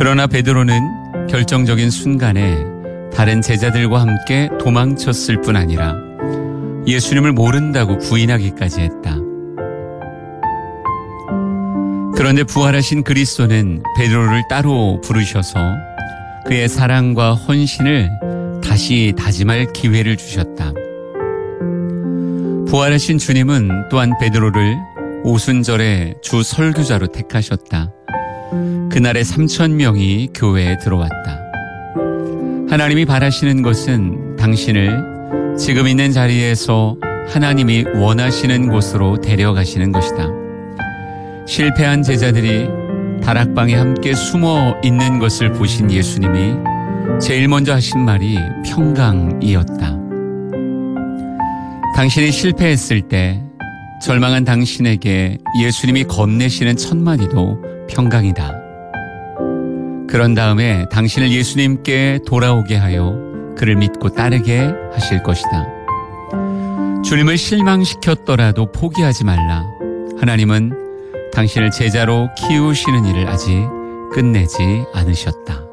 그러나 베드로는 결정적인 순간에 다른 제자들과 함께 도망쳤을 뿐 아니라 예수님을 모른다고 부인하기까지 했다. 그런데 부활하신 그리스도는 베드로를 따로 부르셔서 그의 사랑과 헌신을 다시 다짐할 기회를 주셨다. 부활하신 주님은 또한 베드로를 오순절에 주 설교자로 택하셨다. 그날에 3,000명이 교회에 들어왔다. 하나님이 바라시는 것은 당신을 지금 있는 자리에서 하나님이 원하시는 곳으로 데려가시는 것이다. 실패한 제자들이 다락방에 함께 숨어 있는 것을 보신 예수님이 제일 먼저 하신 말이 평강이었다. 당신이 실패했을 때 절망한 당신에게 예수님이 건네시는 첫 마디도 평강이다. 그런 다음에 당신을 예수님께 돌아오게 하여 그를 믿고 따르게 하실 것이다. 주님을 실망시켰더라도 포기하지 말라. 하나님은 당신을 제자로 키우시는 일을 아직 끝내지 않으셨다.